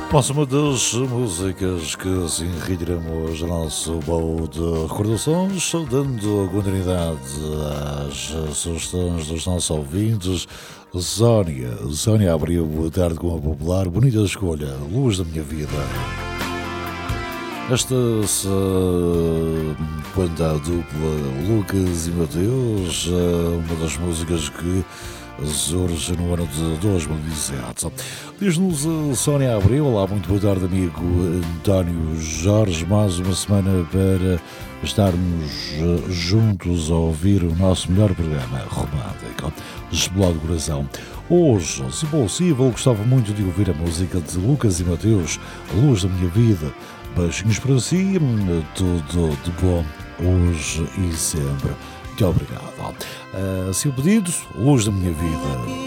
Mais uma das músicas que se enriqueceremos no nosso baú de recordações, dando continuidade às sugestões dos nossos ouvintes. Sónia abriu boa tarde com a popular, bonita escolha, Luz da Minha Vida. Esta banda dupla Lucas e Mateus, uma das músicas que surge no ano de 2017. Diz-nos a Sónia Abreu: olá, muito boa tarde, amigo António Jorge. Mais uma semana para estarmos juntos a ouvir o nosso melhor programa romântico, Explode o Coração. Hoje, se possível, gostava muito de ouvir a música de Lucas e Mateus, Luz da Minha Vida. Beijinhos para si, tudo de bom hoje e sempre. Muito obrigado. Seu pedido, Luz da Minha Vida.